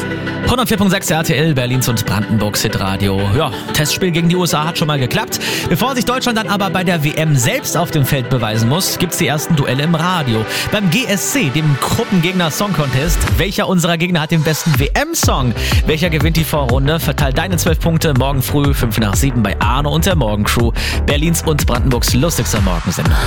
104.6 RTL, Berlins und Brandenburgs Hitradio. Ja, Testspiel gegen die USA hat schon mal geklappt. Bevor sich Deutschland dann aber bei der WM selbst auf dem Feld beweisen muss, gibt's die ersten Duelle im Radio. Beim GSC, dem Gruppengegner Song Contest. Welcher unserer Gegner hat den besten WM-Song? Welcher gewinnt die Vorrunde? Verteilt deine 12 Punkte morgen früh 5 nach 7 bei Arno und der Morgencrew. Berlins und Brandenburgs lustigster Morgensender.